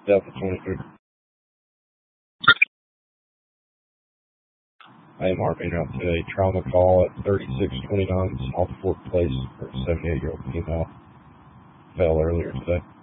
Delta 23. I am harping out to a trauma call at 3629 South Fork Place for a 78-year-old female. Fell earlier today.